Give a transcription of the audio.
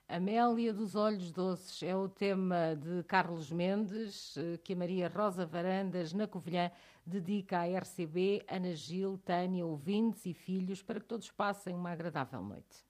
Amélia dos Olhos Doces é o tema de Carlos Mendes, que a Maria Rosa Varandas, na Covilhã, dedica à RCB, Ana Gil, Tânia, ouvintes e filhos, para que todos passem uma agradável noite.